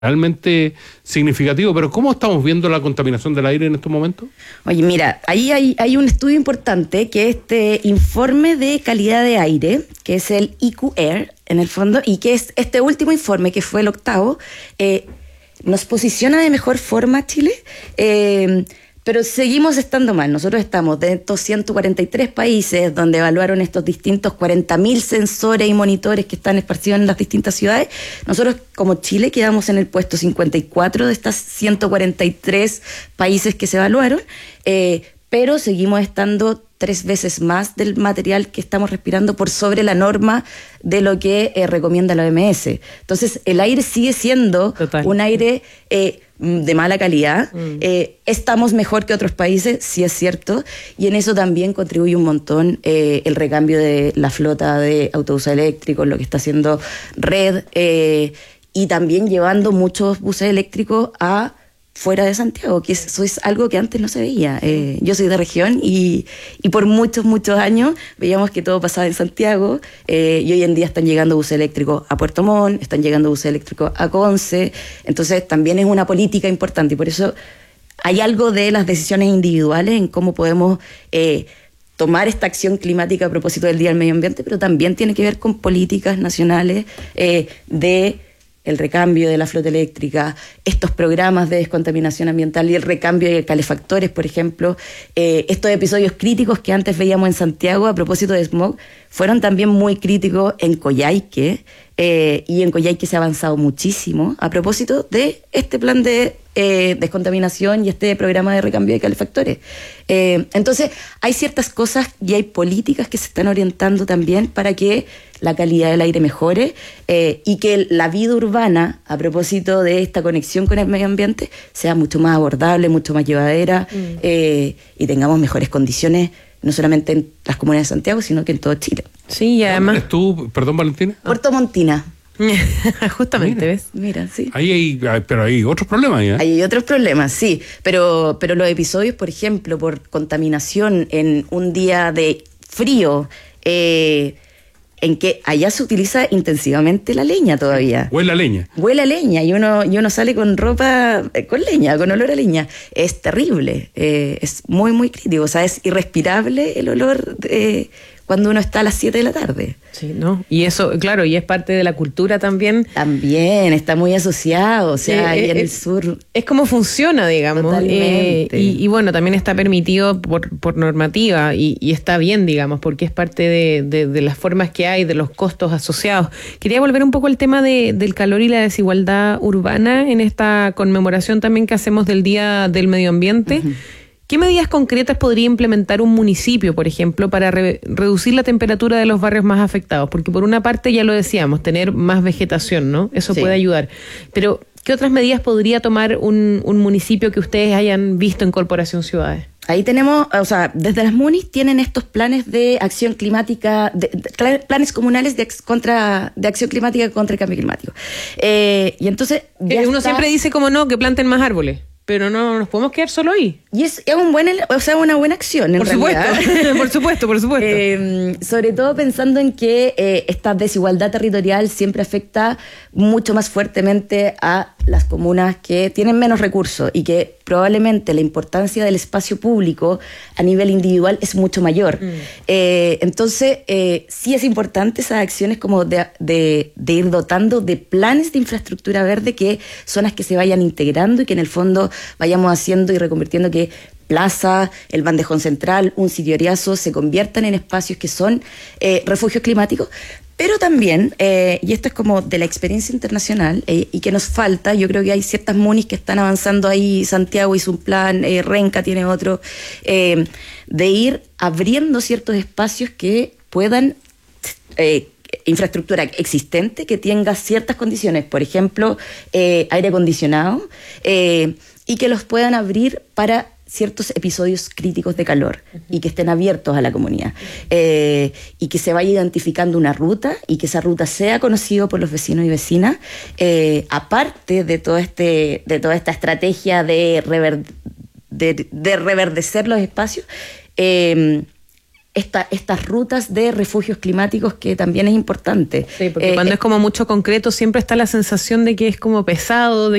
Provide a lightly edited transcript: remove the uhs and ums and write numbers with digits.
realmente significativo. Pero ¿cómo estamos viendo la contaminación del aire en estos momentos? Oye, mira, ahí hay un estudio importante, que es este informe de calidad de aire, que es el EQAir, en el fondo, y que es este último informe, que fue el 8º, nos posiciona de mejor forma a Chile, pero seguimos estando mal. Nosotros estamos de estos 143 países donde evaluaron estos distintos 40.000 sensores y monitores que están esparcidos en las distintas ciudades. Nosotros, como Chile, quedamos en el puesto 54 de estas 143 países que se evaluaron, pero seguimos estando 3 veces más del material que estamos respirando por sobre la norma de lo que recomienda la OMS. Entonces, el aire sigue siendo un aire de mala calidad. Estamos mejor que otros países, sí es cierto, y en eso también contribuye un montón el recambio de la flota de autobuses eléctricos, lo que está haciendo Red, y también llevando muchos buses eléctricos a fuera de Santiago, que eso es algo que antes no se veía. Yo soy de región y por muchos años veíamos que todo pasaba en Santiago, y hoy en día están llegando buses eléctricos a Puerto Montt, están llegando buses eléctricos a Conce. Entonces también es una política importante, y por eso hay algo de las decisiones individuales en cómo podemos tomar esta acción climática a propósito del Día del Medio Ambiente, pero también tiene que ver con políticas nacionales de el recambio de la flota eléctrica, estos programas de descontaminación ambiental y el recambio de calefactores, por ejemplo. Estos episodios críticos que antes veíamos en Santiago a propósito de smog fueron también muy críticos en Coyhaique, y en Coyhaique se ha avanzado muchísimo a propósito de este plan de descontaminación y este programa de recambio de calefactores. Entonces, hay ciertas cosas y hay políticas que se están orientando también para que la calidad del aire mejore, y que la vida urbana, a propósito de esta conexión con el medio ambiente, sea mucho más abordable, mucho más llevadera, y tengamos mejores condiciones, no solamente en las comunas de Santiago, sino que en todo Chile. Sí, y además... ¿Eres tú, perdón, Valentina? Puerto Montina. Justamente, ¿ves? Mira, sí. Pero hay otros problemas ya. Hay otros problemas, sí. Pero los episodios, por ejemplo, por contaminación en un día de frío, en que allá se utiliza intensivamente la leña todavía. Huele a leña. Huele a leña, y uno sale con ropa con leña, con olor a leña. Es terrible, es muy crítico. O sea, es irrespirable el olor cuando uno está a las 7 de la tarde. Sí, ¿no? Y eso, claro, y es parte de la cultura también. También, está muy asociado, o sea, ahí en el sur. Es como funciona, digamos. Totalmente. Y bueno, también está permitido por normativa, y está bien, digamos, porque es parte de las formas que hay, de los costos asociados. Quería volver un poco al tema del calor y la desigualdad urbana en esta conmemoración también que hacemos del Día del Medio Ambiente. Uh-huh. ¿Qué medidas concretas podría implementar un municipio, por ejemplo, para reducir la temperatura de los barrios más afectados? Porque por una parte, ya lo decíamos, tener más vegetación, ¿no? Eso puede ayudar. Pero, ¿qué otras medidas podría tomar un municipio que ustedes hayan visto en Corporación Ciudades? Ahí tenemos, o sea, desde las MUNIs tienen estos planes de acción climática, planes comunales de acción climática contra el cambio climático. Y entonces... Uno siempre dice como no, que planten más árboles. Pero no nos podemos quedar solo ahí. Y es una buena acción, en realidad. Por supuesto. Sobre todo pensando en que esta desigualdad territorial siempre afecta mucho más fuertemente a las comunas que tienen menos recursos, y que probablemente la importancia del espacio público a nivel individual es mucho mayor. Entonces, sí es importante esas acciones como de ir dotando de planes de infraestructura verde, que son las que se vayan integrando y que en el fondo vayamos haciendo y reconvirtiendo que Plaza, el Bandejón Central, un Sitio Ariazo se conviertan en espacios que son refugios climáticos. Pero también, y esto es como de la experiencia internacional, y que nos falta, yo creo que hay ciertas MUNIs que están avanzando ahí, Santiago hizo un plan, Renca tiene otro, de ir abriendo ciertos espacios que puedan, infraestructura existente, que tenga ciertas condiciones, por ejemplo, aire acondicionado, y que los puedan abrir para ciertos episodios críticos de calor, y que estén abiertos a la comunidad, y que se vaya identificando una ruta, y que esa ruta sea conocida por los vecinos y vecinas, aparte de toda esta estrategia de reverdecer los espacios, estas rutas de refugios climáticos, que también es importante. Sí, porque cuando es como mucho concreto siempre está la sensación de que es como pesado, de